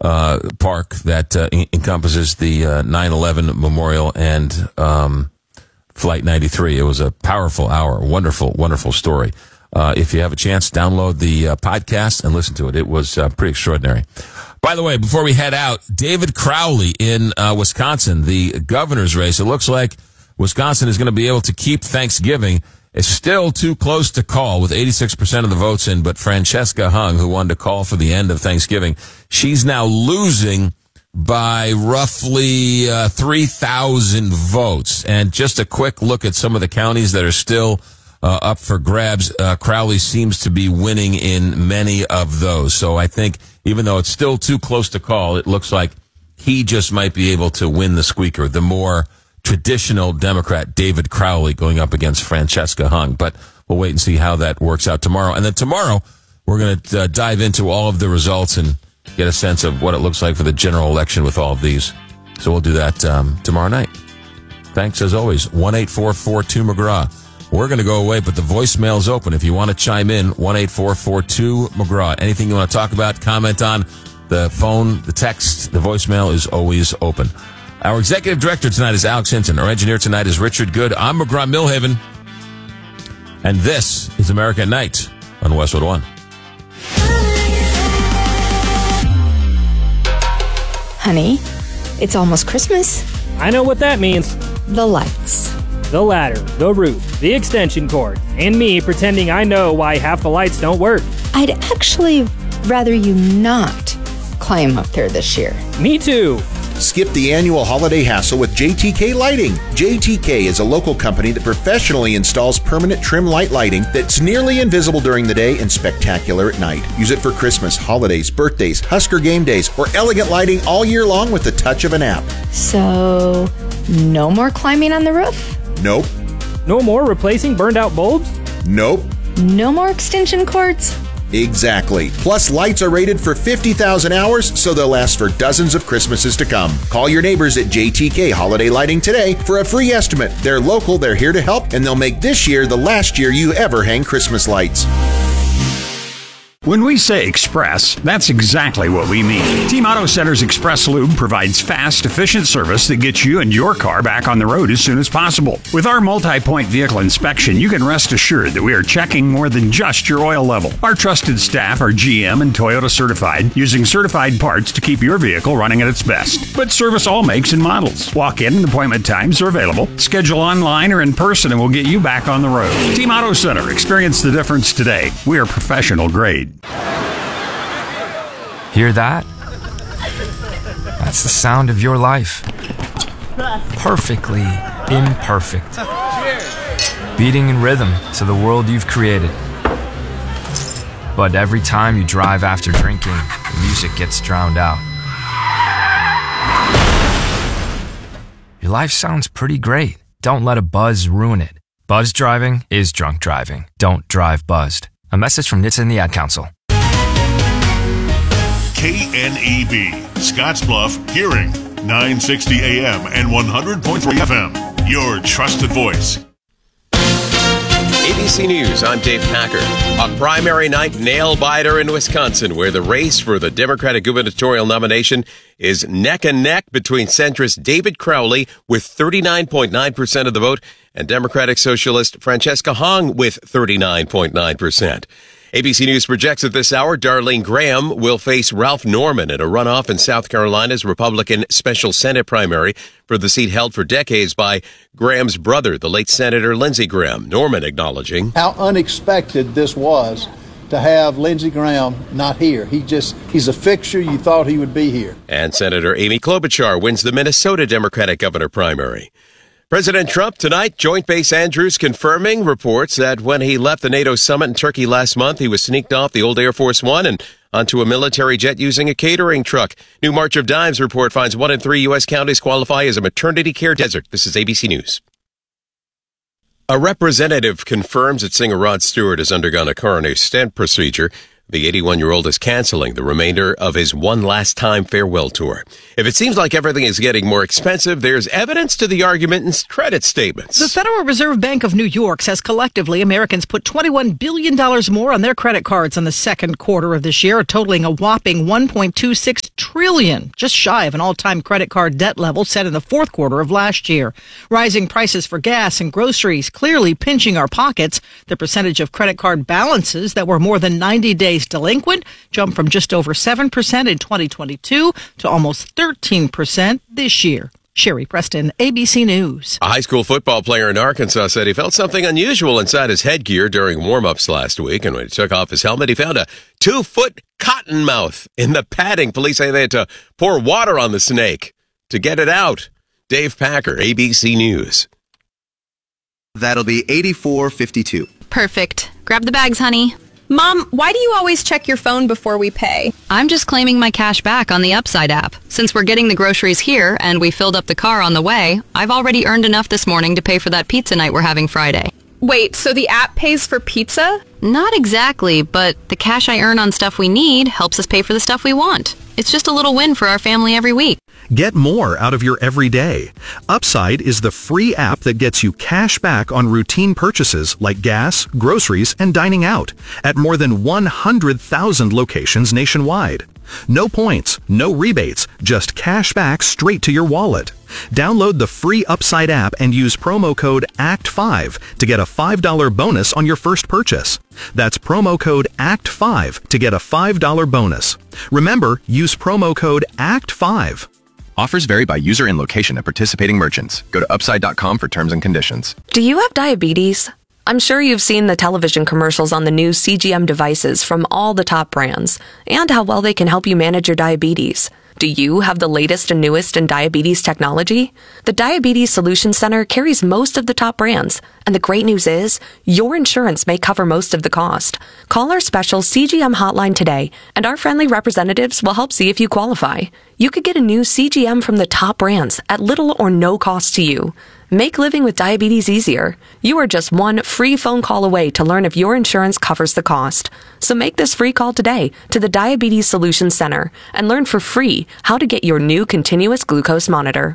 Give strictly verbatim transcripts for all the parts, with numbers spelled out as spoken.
uh, park that uh, en- encompasses the uh, nine eleven Memorial and um, Flight ninety-three. It was a powerful hour, wonderful, wonderful story. Uh, if you have a chance, download the uh, podcast and listen to it. It was uh, pretty extraordinary. By the way, before we head out, David Crowley in uh, Wisconsin, the governor's race. It looks like Wisconsin is going to be able to keep Thanksgiving. It's still too close to call with eighty-six percent of the votes in, but Francesca Hung, who wanted to call for the end of Thanksgiving, she's now losing by roughly uh, three thousand votes. And just a quick look at some of the counties that are still uh, up for grabs. Uh, Crowley seems to be winning in many of those. So I think even though it's still too close to call, it looks like he just might be able to win the squeaker. The more traditional Democrat David Crowley going up against Francesca Hung. But we'll wait and see how that works out tomorrow. And then tomorrow, we're going to uh, dive into all of the results and get a sense of what it looks like for the general election with all of these. So we'll do that um, tomorrow night. Thanks, as always. one eight four four two McGraw. We're going to go away, but the voicemail is open. If you want to chime in, one eight four four two McGraw. Anything you want to talk about, comment on, the phone, the text, the voicemail is always open. Our executive director tonight is Alex Hinton. Our engineer tonight is Richard Good. I'm McGraw Millhaven. And this is America at Night on Westwood One. Honey, it's almost Christmas. I know what that means. The lights. The ladder, the roof, the extension cord, and me pretending I know why half the lights don't work. I'd actually rather you not climb up there this year. Me too. Skip the annual holiday hassle with J T K Lighting. J T K is a local company that professionally installs permanent trim light lighting that's nearly invisible during the day and spectacular at night. Use it for Christmas, holidays, birthdays, Husker game days, or elegant lighting all year long with the touch of an app. So, no more climbing on the roof? Nope. No more replacing burned out bulbs? Nope. No more extension cords? Exactly. Plus, lights are rated for fifty thousand hours, so they'll last for dozens of Christmases to come. Call your neighbors at J T K Holiday Lighting today for a free estimate. They're local, they're here to help, and they'll make this year the last year you ever hang Christmas lights. When we say express, that's exactly what we mean. Team Auto Center's Express Lube provides fast, efficient service that gets you and your car back on the road as soon as possible. With our multi-point vehicle inspection, you can rest assured that we are checking more than just your oil level. Our trusted staff are G M and Toyota certified, using certified parts to keep your vehicle running at its best. But service all makes and models. Walk in and appointment times are available. Schedule online or in person and we'll get you back on the road. Team Auto Center. Experience the difference today. We are professional grade. Hear that? That's the sound of your life. Perfectly imperfect. Beating in rhythm to the world you've created. But every time you drive after drinking, the music gets drowned out. Your life sounds pretty great. Don't let a buzz ruin it. Buzz driving is drunk driving. Don't drive buzzed. A message from N H T S A and the Ad Council. K N E B, Scottsbluff, Hearing, nine sixty A M and one hundred point three F M. Your trusted voice. A B C News, I'm Dave Packer. A primary night nail-biter in Wisconsin, where the race for the Democratic gubernatorial nomination is neck and neck between centrist David Crowley with thirty-nine point nine percent of the vote and Democratic Socialist Francesca Hung with thirty-nine point nine percent. A B C News projects at this hour Darlene Graham will face Ralph Norman in a runoff in South Carolina's Republican Special Senate primary for the seat held for decades by Graham's brother, the late Senator Lindsey Graham. Norman acknowledging how unexpected this was to have Lindsey Graham not here. He just, he's a fixture. You thought he would be here. And Senator Amy Klobuchar wins the Minnesota Democratic governor primary. President Trump tonight, Joint Base Andrews confirming reports that when he left the NATO summit in Turkey last month, he was sneaked off the old Air Force One and onto a military jet using a catering truck. New March of Dimes report finds one in three U S counties qualify as a maternity care desert. This is A B C News. A representative confirms that singer Rod Stewart has undergone a coronary stent procedure. The eighty-one-year-old is canceling the remainder of his One Last Time farewell tour. If it seems like everything is getting more expensive, there's evidence to the argument in credit statements. The Federal Reserve Bank of New York says collectively Americans put twenty-one billion dollars more on their credit cards in the second quarter of this year, totaling a whopping one point two six trillion trillion dollars, just shy of an all-time credit card debt level set in the fourth quarter of last year. Rising prices for gas and groceries clearly pinching our pockets. The percentage of credit card balances that were more than ninety days delinquent jumped from just over seven percent in twenty twenty-two to almost thirteen percent this year. Sherry Preston, A B C News. A high school football player in Arkansas said he felt something unusual inside his headgear during warm-ups last week, and when he took off his helmet, he found a two-foot cottonmouth in the padding. Police say they had to pour water on the snake to get it out. Dave Packer, A B C News. That'll be eighty-four fifty-two. Perfect. Grab the bags, honey. Mom, why do you always check your phone before we pay? I'm just claiming my cash back on the Upside app. Since we're getting the groceries here and we filled up the car on the way, I've already earned enough this morning to pay for that pizza night we're having Friday. Wait, so the app pays for pizza? Not exactly, but the cash I earn on stuff we need helps us pay for the stuff we want. It's just a little win for our family every week. Get more out of your everyday. Upside is the free app that gets you cash back on routine purchases like gas, groceries, and dining out at more than one hundred thousand locations nationwide. No points, no rebates, just cash back straight to your wallet. Download the free Upside app and use promo code A C T five to get a five dollars bonus on your first purchase. That's promo code A C T five to get a five dollars bonus. Remember, use promo code A C T five. Offers vary by user and location at participating merchants. Go to upside dot com for terms and conditions. Do you have diabetes? I'm sure you've seen the television commercials on the new C G M devices from all the top brands and how well they can help you manage your diabetes. Do you have the latest and newest in diabetes technology? The Diabetes Solutions Center carries most of the top brands, and the great news is your insurance may cover most of the cost. Call our special C G M hotline today, and our friendly representatives will help see if you qualify. You could get a new C G M from the top brands at little or no cost to you. Make living with diabetes easier. You are just one free phone call away to learn if your insurance covers the cost. So make this free call today to the Diabetes Solutions Center and learn for free how to get your new continuous glucose monitor.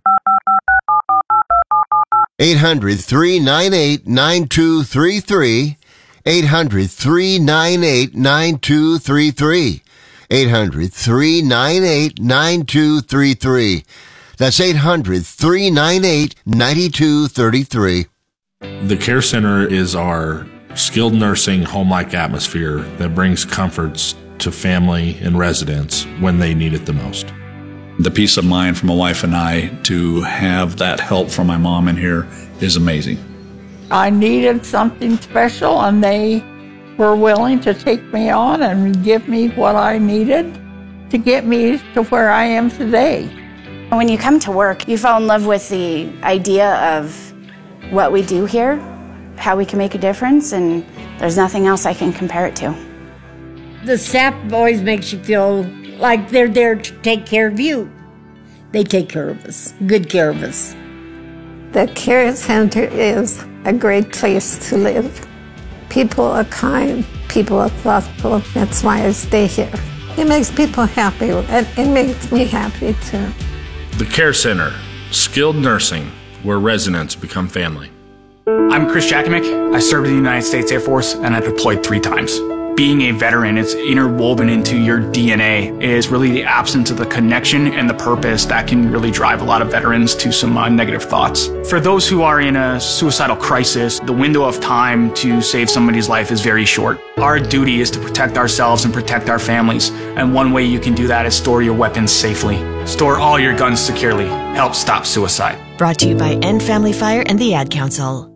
eight hundred, three nine eight, nine two three three. eight hundred, three nine eight, nine two three three. eight hundred, three nine eight, nine two three three. That's eight hundred, three nine eight, nine two three three. The Care Center is our skilled nursing home-like atmosphere that brings comforts to family and residents when they need it the most. The peace of mind for my wife and I to have that help from my mom in here is amazing. I needed something special, and they were willing to take me on and give me what I needed to get me to where I am today. When you come to work, you fall in love with the idea of what we do here, how we can make a difference, and there's nothing else I can compare it to. The staff always makes you feel like they're there to take care of you. They take care of us, good care of us. The Care Center is a great place to live. People are kind, people are thoughtful. That's why I stay here. It makes people happy, and it makes me happy too. The Care Center, skilled nursing, where residents become family. I'm Chris Jakimick. I served in the United States Air Force, and I deployed three times. Being a veteran, it's interwoven into your D N A. It is really the absence of the connection and the purpose that can really drive a lot of veterans to some uh, negative thoughts. For those who are in a suicidal crisis, the window of time to save somebody's life is very short. Our duty is to protect ourselves and protect our families, and one way you can do that is store your weapons safely. Store all your guns securely. Help stop suicide. Brought to you by End Family Fire and the Ad Council.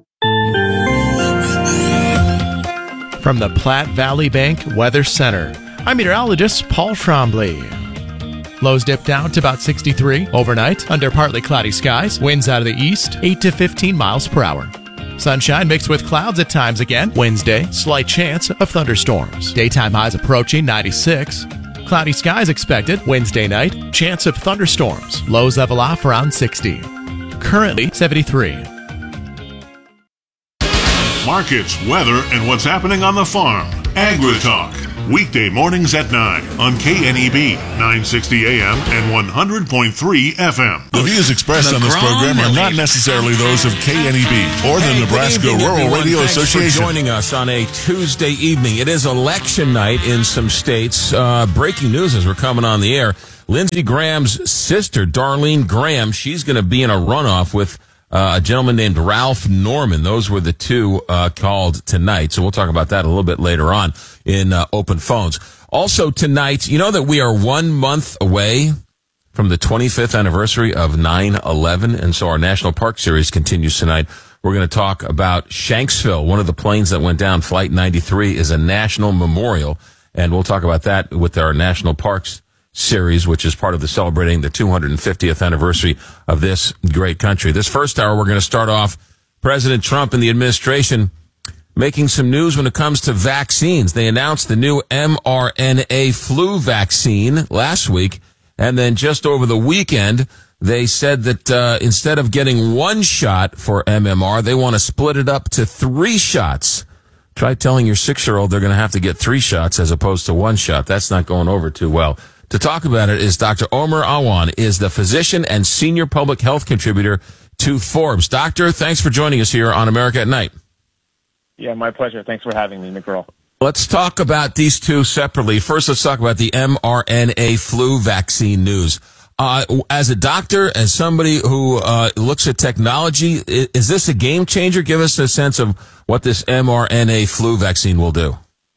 From the Platte Valley Bank Weather Center, I'm meteorologist Paul Trombley. Lows dip down to about sixty-three overnight under partly cloudy skies. Winds out of the east, eight to fifteen miles per hour. Sunshine mixed with clouds at times again. Wednesday, slight chance of thunderstorms. Daytime highs approaching ninety-six. Cloudy skies expected Wednesday night. Chance of thunderstorms. Lows level off around sixty. Currently seventy-three. Markets, weather, and what's happening on the farm. Agri-Talk. Weekday mornings at nine on K N E B, nine sixty A M and one hundred point three F M. The views expressed on this program are not necessarily those of K N E B or the hey, Nebraska evening, Rural everyone. Radio Thanks Association. For joining us on a Tuesday evening. It is election night in some states. Uh, breaking news as we're coming on the air. Lindsey Graham's sister, Darlene Graham, she's going to be in a runoff with uh, a gentleman named Ralph Norman. Those were the two uh, called tonight. So we'll talk about that a little bit later on in uh, Open Phones. Also tonight, you know that we are one month away from the twenty-fifth anniversary of nine eleven, and so our National Park Series continues tonight. We're going to talk about Shanksville. One of the planes that went down, Flight ninety-three, is a national memorial, and we'll talk about that with our National Parks Series, which is part of the celebrating the two hundred fiftieth anniversary of this great country. This first hour, we're going to start off President Trump and the administration making some news when it comes to vaccines. They announced the new mRNA flu vaccine last week. And then just over the weekend, they said that uh, instead of getting one shot for M M R, they want to split it up to three shots. Try telling your six-year-old they're going to have to get three shots as opposed to one shot. That's not going over too well. To talk about it is Doctor Omer Awan, is the physician and senior public health contributor to Forbes. Doctor, thanks for joining us here on America at Night. Yeah, my pleasure. Thanks for having me, McGraw. Let's talk about these two separately. First, let's talk about the mRNA flu vaccine news. Uh, as a doctor, as somebody who uh, looks at technology, is, is this a game changer? Give us a sense of what this mRNA flu vaccine will do.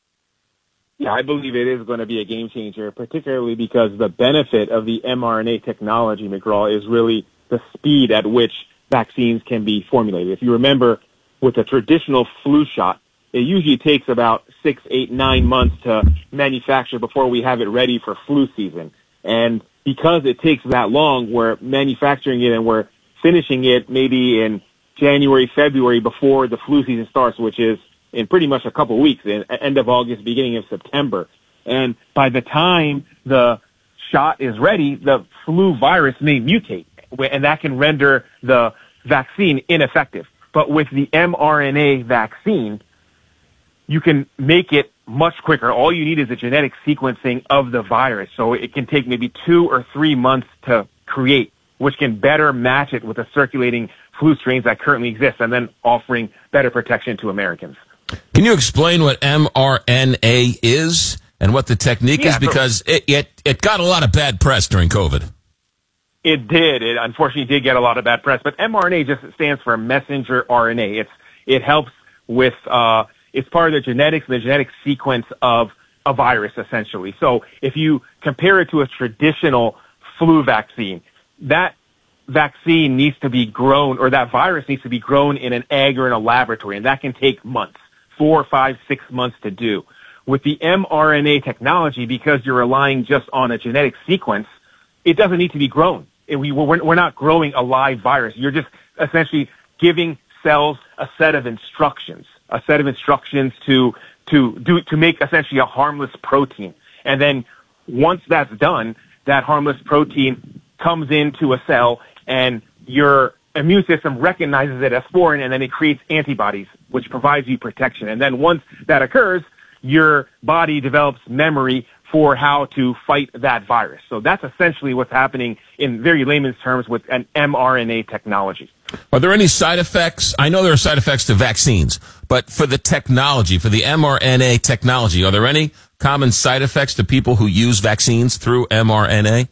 Yeah, I believe it is going to be a game changer, particularly because the benefit of the mRNA technology, McGraw, is really the speed at which vaccines can be formulated. If you remember, with a traditional flu shot, it usually takes about six, eight, nine months to manufacture before we have it ready for flu season. And because it takes that long, we're manufacturing it and we're finishing it maybe in January, February before the flu season starts, which is in pretty much a couple of weeks, in end of August, beginning of September. And by the time the shot is ready, the flu virus may mutate, and that can render the vaccine ineffective. But with the mRNA vaccine, you can make it much quicker. All you need is a genetic sequencing of the virus. So it can take maybe two or three months to create, which can better match it with the circulating flu strains that currently exist, and then offering better protection to Americans. Can you explain what mRNA is and what the technique Yeah, is? Because it, it, it got a lot of bad press during COVID. It did. It unfortunately did get a lot of bad press. But mRNA just stands for messenger R N A. It's, it helps with, uh, it's part of the genetics, the genetic sequence of a virus, essentially. So if you compare it to a traditional flu vaccine, that vaccine needs to be grown, or that virus needs to be grown in an egg or in a laboratory, and that can take months, four, five, six months to do. With the mRNA technology, because you're relying just on a genetic sequence, it doesn't need to be grown. It, we, we're, we're not growing a live virus. You're just essentially giving cells a set of instructions, a set of instructions to, to do, to make essentially a harmless protein. And then once that's done, that harmless protein comes into a cell and your immune system recognizes it as foreign, and then it creates antibodies, which provides you protection. And then once that occurs, your body develops memory for how to fight that virus. So that's essentially what's happening in very layman's terms with an mRNA technology. Are there any side effects? I know there are side effects to vaccines, but for the technology, for the mRNA technology, are there any common side effects to people who use vaccines through mRNA?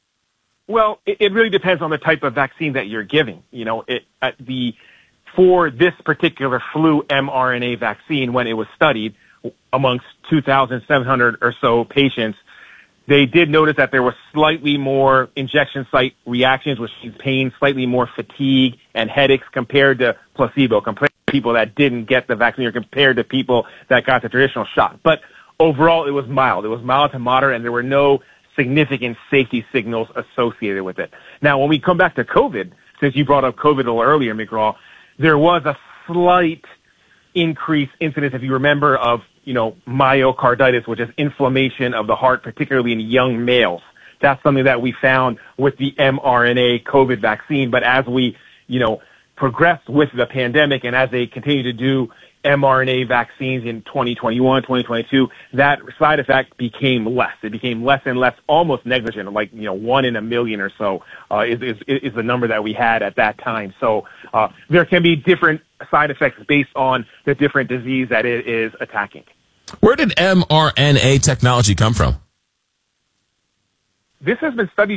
Well, it, it really depends on the type of vaccine that you're giving. You know, it, at the, for this particular flu mRNA vaccine, when it was studied amongst two thousand seven hundred or so patients, they did notice that there was slightly more injection site reactions, which means pain, slightly more fatigue and headaches compared to placebo, compared to people that didn't get the vaccine, or compared to people that got the traditional shot. But overall, it was mild. It was mild to moderate, and there were no significant safety signals associated with it. Now, when we come back to COVID, since you brought up COVID a little earlier, McGraw, there was a slight increased incidence, if you remember, of, you know, myocarditis, which is inflammation of the heart, particularly in young males. That's something that we found with the mRNA COVID vaccine. But as we, you know, progressed with the pandemic, and as they continue to do mRNA vaccines in twenty twenty-one, twenty twenty-two, that side effect became less. It became less and less, almost negligent, like, you know, one in a million or so uh, is, is, is the number that we had at that time. So uh, there can be different side effects based on the different disease that it is attacking. Where did mRNA technology come from? this has been studied